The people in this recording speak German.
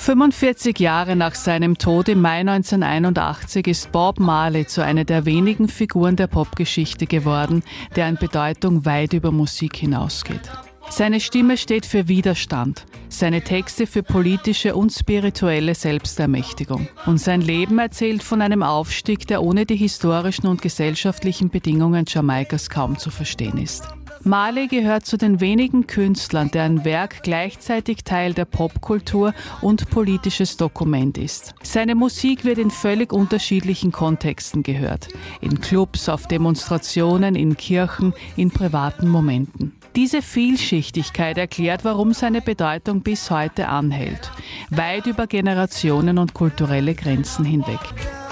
45 Jahre nach seinem Tod im Mai 1981 ist Bob Marley zu einer der wenigen Figuren der Popgeschichte geworden, deren Bedeutung weit über Musik hinausgeht. Seine Stimme steht für Widerstand, seine Texte für politische und spirituelle Selbstermächtigung. Und sein Leben erzählt von einem Aufstieg, der ohne die historischen und gesellschaftlichen Bedingungen Jamaikas kaum zu verstehen ist. Marley gehört zu den wenigen Künstlern, deren Werk gleichzeitig Teil der Popkultur und politisches Dokument ist. Seine Musik wird in völlig unterschiedlichen Kontexten gehört. In Clubs, auf Demonstrationen, in Kirchen, in privaten Momenten. Diese Vielschichtigkeit erklärt, warum seine Bedeutung bis heute anhält. Weit über Generationen und kulturelle Grenzen hinweg.